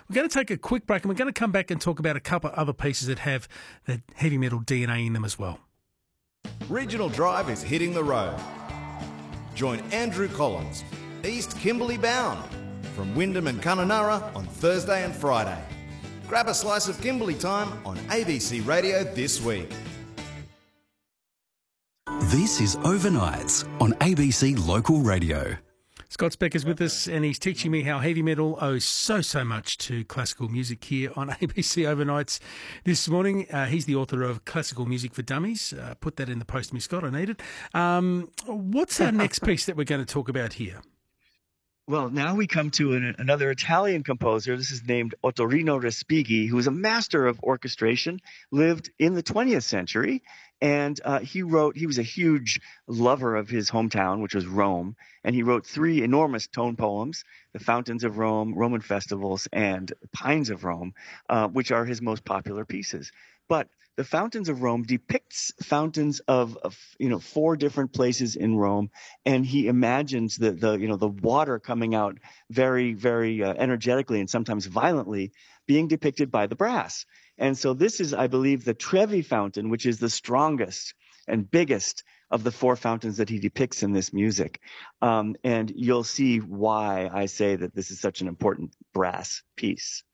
We're going to take a quick break and we're going to come back and talk about a couple of other pieces that have the heavy metal DNA in them as well. Regional Drive is hitting the road. Join Andrew Collins, East Kimberley bound, from Wyndham and Kununurra on Thursday and Friday. Grab a slice of Kimberley time on ABC Radio this week. This is Overnights on ABC Local Radio. Scott Speck is with us and he's teaching me how heavy metal owes so much to classical music here on ABC Overnights this morning. He's the author of Classical Music for Dummies. Put that in the post to me, Scott. I need it. What's our next piece that we're going to talk about here? Well, now we come to another Italian composer. This is named Ottorino Respighi, who was a master of orchestration, lived in the 20th century, and he was a huge lover of his hometown, which was Rome, and he wrote 3 enormous tone poems, The Fountains of Rome, Roman Festivals, and Pines of Rome, which are his most popular pieces. But The Fountains of Rome depicts fountains of 4 different places in Rome, and he imagines the water coming out very, very energetically and sometimes violently being depicted by the brass. And so this is, I believe, the Trevi fountain, which is the strongest and biggest of the 4 fountains that he depicts in this music. And you'll see why I say that this is such an important brass piece.